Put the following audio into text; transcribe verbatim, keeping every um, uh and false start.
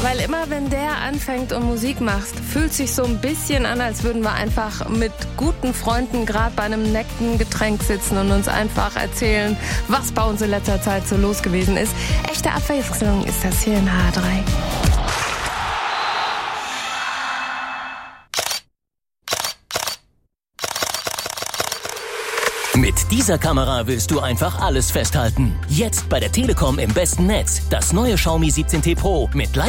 Weil immer, wenn der anfängt und Musik macht, fühlt sich so ein bisschen an, als würden wir einfach mit guten Freunden gerade bei einem netten Getränk sitzen und uns einfach erzählen, was bei uns in letzter Zeit so los gewesen ist. Echte Abwechslung ist das hier in H drei. Mit dieser Kamera willst du einfach alles festhalten. Jetzt bei der Telekom im besten Netz. Das neue Xiaomi siebzehn T Pro mit